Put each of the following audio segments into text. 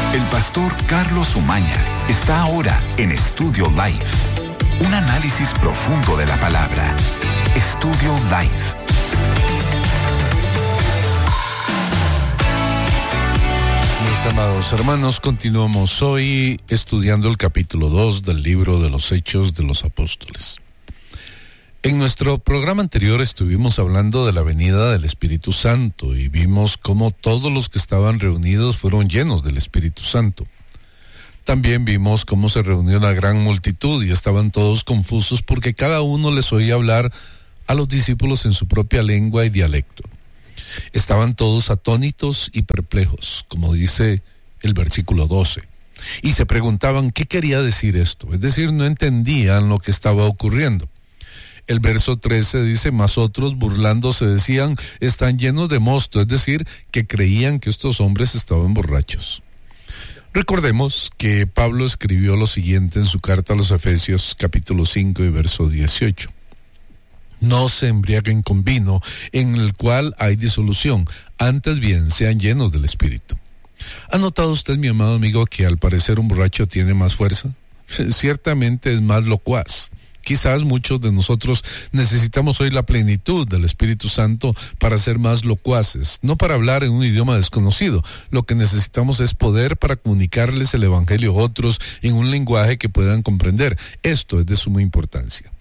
El pastor Carlos Umaña está ahora en Estudio Live. Un análisis profundo de la palabra. Estudio Live. Mis amados hermanos, continuamos hoy estudiando el capítulo 2 del libro de los Hechos de los Apóstoles. En nuestro programa anterior estuvimos hablando de la venida del Espíritu Santo y vimos cómo todos los que estaban reunidos fueron llenos del Espíritu Santo. También vimos cómo se reunió una gran multitud y estaban todos confusos porque cada uno les oía hablar a los discípulos en su propia lengua y dialecto. Estaban todos atónitos y perplejos, como dice el versículo 12, y se preguntaban qué quería decir esto, es decir, no entendían lo que estaba ocurriendo. El verso 13 dice, mas otros burlándose decían, están llenos de mosto, es decir, que creían que estos hombres estaban borrachos. Recordemos que Pablo escribió lo siguiente en su carta a los Efesios, capítulo 5 y verso 18. No se embriaguen con vino, en el cual hay disolución, antes bien sean llenos del Espíritu. ¿Ha notado usted, mi amado amigo, que al parecer un borracho tiene más fuerza? Ciertamente es más locuaz. Quizás muchos de nosotros necesitamos hoy la plenitud del Espíritu Santo para ser más locuaces, no para hablar en un idioma desconocido. Lo que necesitamos es poder para comunicarles el Evangelio a otros en un lenguaje que puedan comprender. Esto es de suma importancia.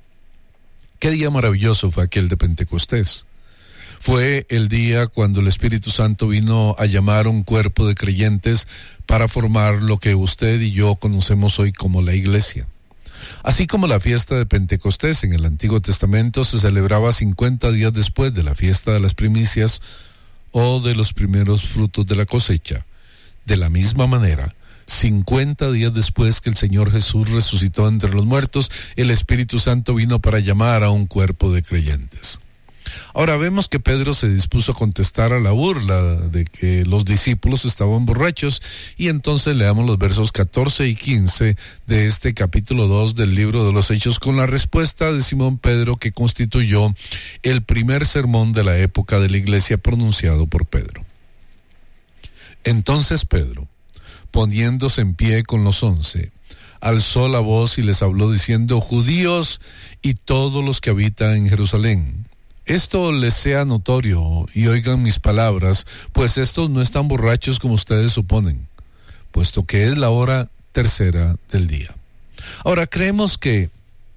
Qué día maravilloso fue aquel de Pentecostés. Fue el día cuando el Espíritu Santo vino a llamar un cuerpo de creyentes para formar lo que usted y yo conocemos hoy como la Iglesia. Así como la fiesta de Pentecostés en el Antiguo Testamento se celebraba 50 días después de la fiesta de las primicias o de los primeros frutos de la cosecha, de la misma manera, 50 días después que el Señor Jesús resucitó entre los muertos, el Espíritu Santo vino para llamar a un cuerpo de creyentes. Ahora vemos que Pedro se dispuso a contestar a la burla de que los discípulos estaban borrachos y entonces leamos los versos 14 y 15 de este capítulo 2 del libro de los Hechos con la respuesta de Simón Pedro que constituyó el primer sermón de la época de la iglesia pronunciado por Pedro. Entonces Pedro, poniéndose en pie con los 11, alzó la voz y les habló diciendo, judíos y todos los que habitan en Jerusalén, esto les sea notorio y oigan mis palabras, pues estos no están borrachos como ustedes suponen, puesto que es la hora tercera del día. Ahora creemos que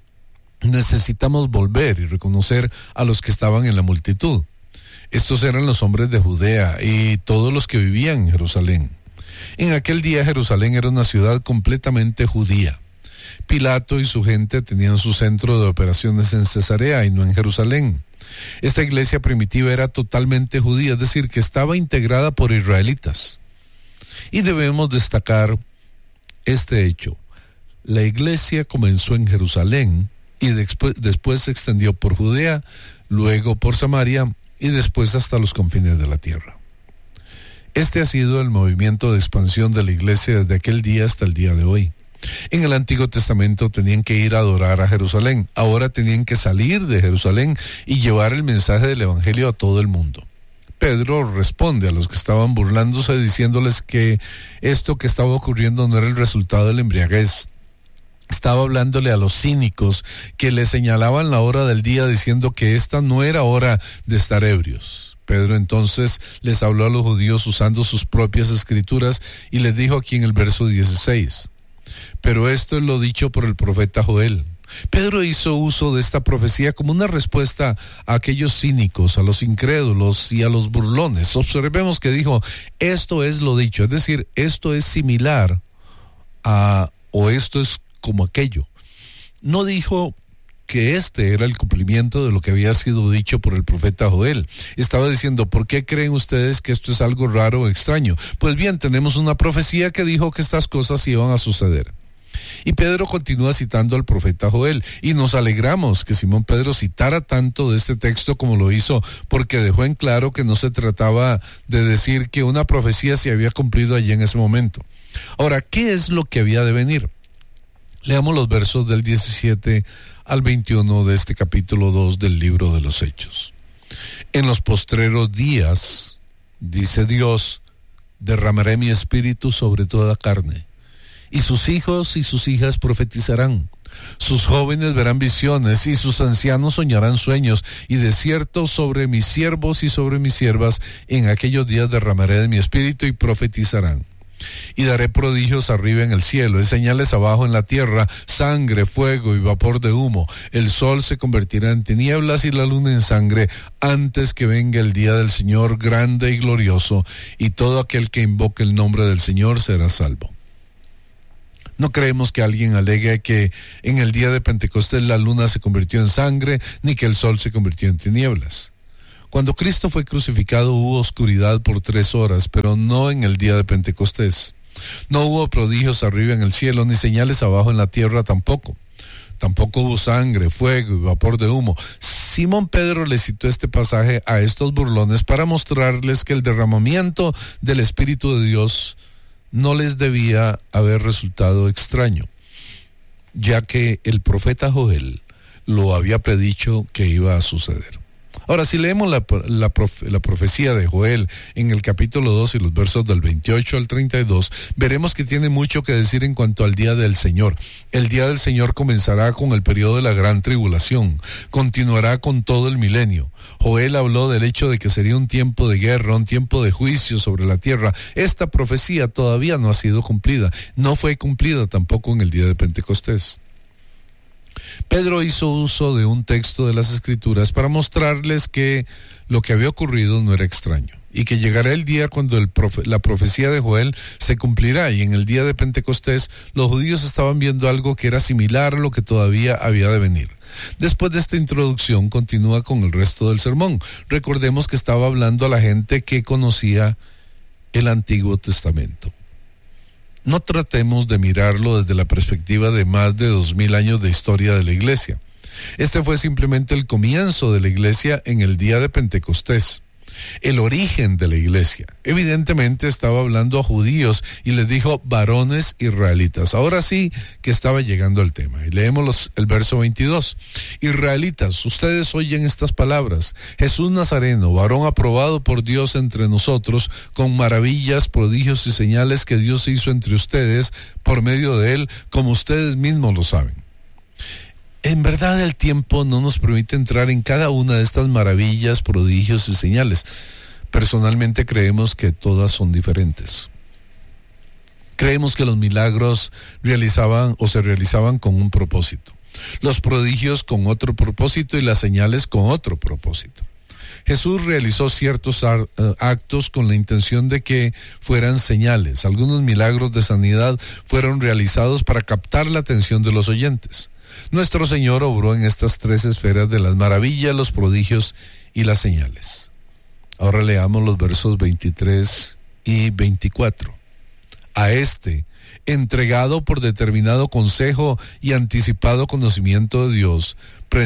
necesitamos volver y reconocer a los que estaban en la multitud. Estos eran los hombres de Judea y todos los que vivían en Jerusalén. En aquel día Jerusalén era una ciudad completamente judía. Pilato y su gente tenían su centro de operaciones en Cesarea y no en Jerusalén. Esta iglesia primitiva era totalmente judía, es decir, que estaba integrada por israelitas. Y debemos destacar este hecho. La iglesia comenzó en Jerusalén y después se extendió por Judea, luego por Samaria y después hasta los confines de la tierra. Este ha sido el movimiento de expansión de la iglesia desde aquel día hasta el día de hoy. En el Antiguo Testamento tenían que ir a adorar a Jerusalén, ahora tenían que salir de Jerusalén y llevar el mensaje del Evangelio a todo el mundo. Pedro responde a los que estaban burlándose diciéndoles que esto que estaba ocurriendo no era el resultado de la embriaguez. Estaba hablándole a los cínicos que le señalaban la hora del día diciendo que esta no era hora de estar ebrios. Pedro entonces les habló a los judíos usando sus propias escrituras y les dijo aquí en el verso 16, pero esto es lo dicho por el profeta Joel. Pedro hizo uso de esta profecía como una respuesta a aquellos cínicos, a los incrédulos y a los burlones. Observemos que dijo, esto es lo dicho, es decir, esto es similar a, o esto es como aquello. No dijo que este era el cumplimiento de lo que había sido dicho por el profeta Joel. Estaba diciendo, ¿por qué creen ustedes que esto es algo raro o extraño? Pues bien, tenemos una profecía que dijo que estas cosas iban a suceder. Y Pedro continúa citando al profeta Joel, y nos alegramos que Simón Pedro citara tanto de este texto como lo hizo, porque dejó en claro que no se trataba de decir que una profecía se había cumplido allí en ese momento. Ahora, ¿qué es lo que había de venir? Leamos los versos del 17 al 21 de este capítulo 2 del libro de los Hechos. En los postreros días, dice Dios, derramaré mi espíritu sobre toda carne, y sus hijos y sus hijas profetizarán. Sus jóvenes verán visiones y sus ancianos soñarán sueños, y de cierto sobre mis siervos y sobre mis siervas en aquellos días derramaré de mi espíritu y profetizarán. Y daré prodigios arriba en el cielo y señales abajo en la tierra, sangre, fuego y vapor de humo. El sol se convertirá en tinieblas y la luna en sangre antes que venga el día del Señor grande y glorioso, y todo aquel que invoque el nombre del Señor será salvo. No creemos que alguien alegue que en el día de Pentecostés la luna se convirtió en sangre, ni que el sol se convirtió en tinieblas. Cuando Cristo fue crucificado hubo oscuridad por 3 horas, pero no en el día de Pentecostés. No hubo prodigios arriba en el cielo, ni señales abajo en la tierra tampoco. Tampoco hubo sangre, fuego y vapor de humo. Simón Pedro le citó este pasaje a estos burlones para mostrarles que el derramamiento del Espíritu de Dios no les debía haber resultado extraño, ya que el profeta Joel lo había predicho que iba a suceder. Ahora, si leemos la profecía de Joel en el capítulo 2 y los versos del 28 al 32, veremos que tiene mucho que decir en cuanto al día del Señor. El día del Señor comenzará con el periodo de la gran tribulación, continuará con todo el milenio. Joel habló del hecho de que sería un tiempo de guerra, un tiempo de juicio sobre la tierra. Esta profecía todavía no ha sido cumplida, no fue cumplida tampoco en el día de Pentecostés. Pedro hizo uso de un texto de las Escrituras para mostrarles que lo que había ocurrido no era extraño y que llegará el día cuando la profecía de Joel se cumplirá, y en el día de Pentecostés los judíos estaban viendo algo que era similar a lo que todavía había de venir. Después de esta introducción continúa con el resto del sermón. Recordemos que estaba hablando a la gente que conocía el Antiguo Testamento. No tratemos de mirarlo desde la perspectiva de más de 2000 años de historia de la iglesia. Este fue simplemente el comienzo de la iglesia en el día de Pentecostés. El origen de la iglesia. Evidentemente estaba hablando a judíos y les dijo varones israelitas. Ahora sí que estaba llegando el tema. Y leemos el verso 22. Israelitas, ustedes oyen estas palabras. Jesús Nazareno, varón aprobado por Dios entre nosotros, con maravillas, prodigios y señales que Dios hizo entre ustedes por medio de él, como ustedes mismos lo saben. En verdad el tiempo no nos permite entrar en cada una de estas maravillas, prodigios y señales. Personalmente creemos que todas son diferentes. Creemos que los milagros se realizaban con un propósito, los prodigios con otro propósito y las señales con otro propósito. Jesús realizó ciertos actos con la intención de que fueran señales. Algunos milagros de sanidad fueron realizados para captar la atención de los oyentes. Nuestro Señor obró en estas 3 esferas de las maravillas, los prodigios y las señales. Ahora leamos los versos 23 y 24. A este, entregado por determinado consejo y anticipado conocimiento de Dios,